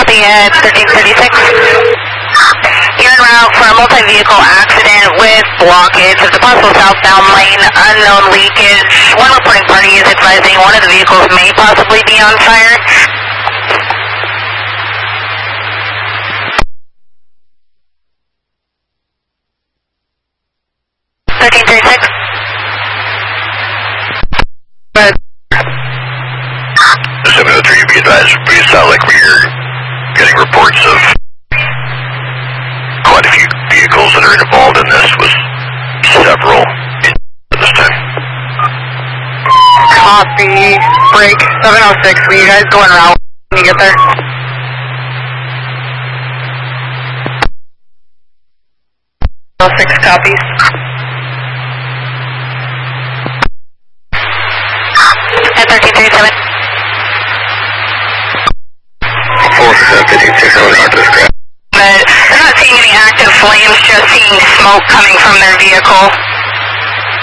copy at 1336. You're en route for a multi-vehicle accident with blockage of the possible southbound lane, unknown leakage. One reporting party is advising one of the vehicles may possibly be on fire. Be advised, we sound like we're getting reports of quite a few vehicles that are involved in this, with several at this time. Copy. Break 706. Will you guys go en route when you get there? Six copies. At 1337. 1560 north is correct. But they're not seeing any active flames, just seeing smoke coming from their vehicle.